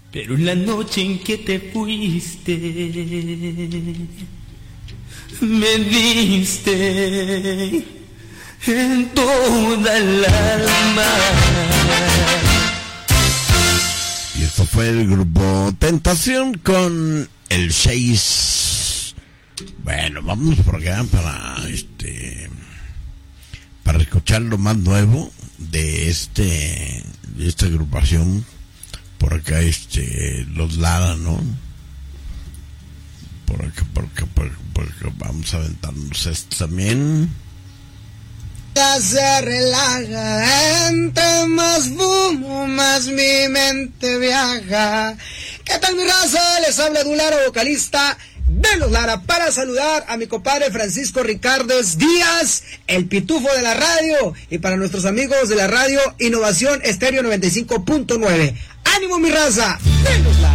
Pero la noche en que te fuiste, me diste en toda el alma. Y esto fue el grupo Tentación con el 6. Bueno, vamos por acá para escuchar lo más nuevo de esta agrupación. Por acá los Lara, ¿no? Por acá vamos a aventarnos esto también. Ya se relaja, entre más fumo, más mi mente viaja. ¿Qué tal, mi raza? Les habla Edu Lara, vocalista de los Lara, para saludar a mi compadre Francisco Ricardes Díaz, el pitufo de la radio, y para nuestros amigos de la radio Innovación Estéreo 95.9. ¡Ánimo, mi raza! ¡De los Lara!